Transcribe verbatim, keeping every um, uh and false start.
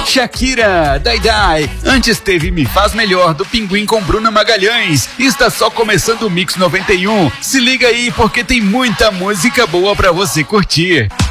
Shakira, Dai Dai. Antes teve Me Faz Melhor, do Pinguim com Bruna Magalhães. E está só começando o Mix noventa e um. Se liga aí porque tem muita música boa pra você curtir.